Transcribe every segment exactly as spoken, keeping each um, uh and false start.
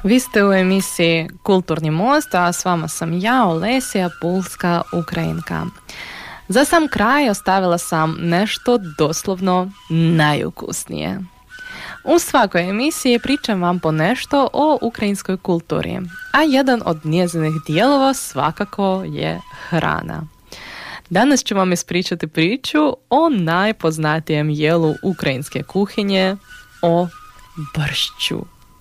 Vi ste u emisiji Kulturni most, a s vama sam ja, Olesija, pulska Ukrajinka. Za sam kraj ostavila sam nešto doslovno najukusnije. U svakoj emisiji pričam vam po nešto o ukrajinskoj kulturi, a jedan od njezinih dijelova svakako je hrana. Danas ću vam ispričati priču o najpoznatijem jelu ukrajinske kuhinje, o boršću.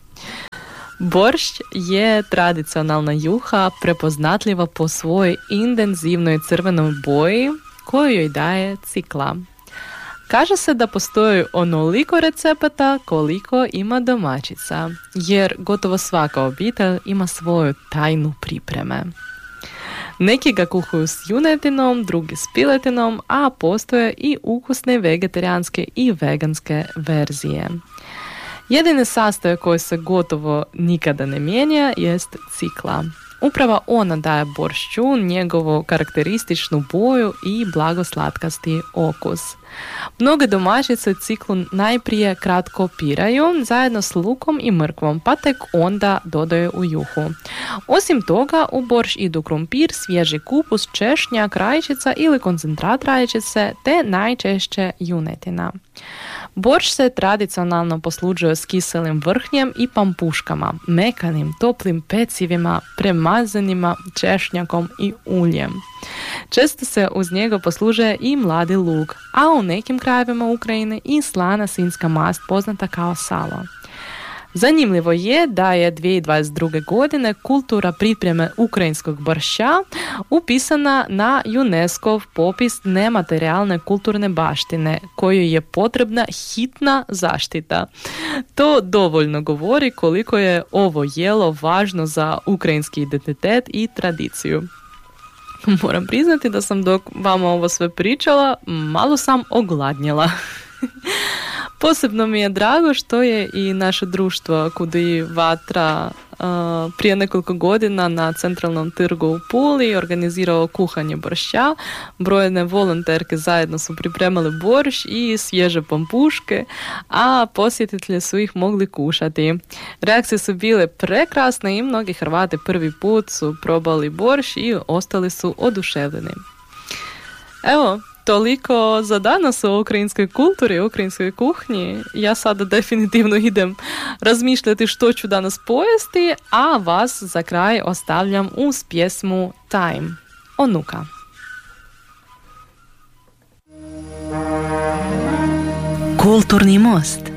Boršć je tradicionalna juha prepoznatljiva po svojoj intenzivnoj crvenoj boji koju joj daje cikla. Kaže se da postoji onoliko recepata koliko ima domaćica, jer gotovo svaka obitelj ima svoju tajnu pripreme. Neki ga kuhuju s junetinom, drugi s piletinom, a postoje i ukusne vegetarijanske i veganske verzije. Jedini sastojak koji se gotovo nikada ne mijenja jest cikla. Upravo ona daje boršću njegovu karakterističnu boju i blagoslatkasti okus. Mnoge domaćice ciklu najprije kratko piraju zajedno s lukom i mrkvom, pa tek onda dodaju u juhu. Osim toga, u borš idu krumpir, svježi kupus, češnjak, rajčica ili koncentrat rajčice, te najčešće junetina. Borš se tradicionalno poslužuje s kiselim vrhnjem i pampuškama, mekanim, toplim pecivima, premazanima češnjakom i uljem. Često se uz njega poslužuje i mladi luk, a u nekim krajevima Ukrajine i slana svinjska mast poznata kao salo. Zanimljivo je da je dvije tisuće dvadeset druge. godine kultura pripreme ukrajinskog boršća upisana na UNESCO-ov popis nematerijalne kulturne baštine, kojoj je potrebna hitna zaštita. To dovoljno govori koliko je ovo jelo važno za ukrajinski identitet i tradiciju. Moram priznati da sam dok vama ovo sve pričala, malo sam ogladnjela. Posebno mi je drago što je i naše društvo Kudi Vatra uh, prije nekoliko godina na centralnom trgu u Puli organizirao kuhanje boršća. Brojne volonterke zajedno su pripremali borš i svježe pampuške, a posjetitelji su ih mogli kušati. Reakcije su bile prekrasne i mnogi Hrvati prvi put su probali borš i ostali su oduševljeni. Evo, toliko za danas o ukrajinskoj kulturi, o ukrajinskoj kuhnji. Ja sada definitivno idem razmišljati što ću danas pojesti, a vas za kraj ostavljam uz pjesmu Time, Onuka. Kulturni most.